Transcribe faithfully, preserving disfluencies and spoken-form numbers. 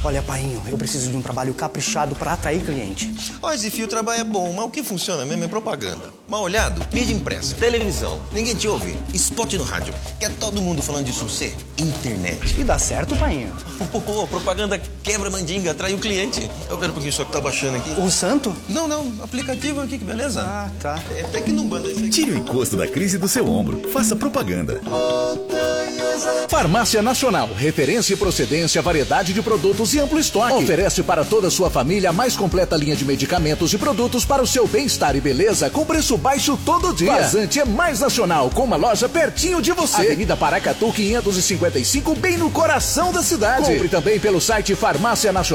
Olha, painho, eu preciso de um trabalho caprichado para atrair cliente. Ó, esse fio trabalho é bom, mas o que funciona mesmo é propaganda. Mal olhado, mídia impressa, televisão, ninguém te ouve, spot no rádio. Quer todo mundo falando de você? Internet. E dá certo, painho? Oh, propaganda quebra mandinga, atrai o cliente. Eu quero um pouquinho só que tá baixando aqui. O santo? Não, não, aplicativo aqui, que beleza. Ah, tá. É até que não banda isso aqui. Tire o encosto da crise do seu ombro. Faça propaganda. Farmácia Nacional, referência e procedência, variedade de produtos e amplo estoque. Oferece para toda a sua família a mais completa linha de medicamentos e produtos para o seu bem-estar e beleza com preço baixo todo dia. Vazante é mais nacional, com uma loja pertinho de você. Avenida Paracatu quinhentos e cinquenta e cinco, bem no coração da cidade. Compre também pelo site Farmácia Nacional.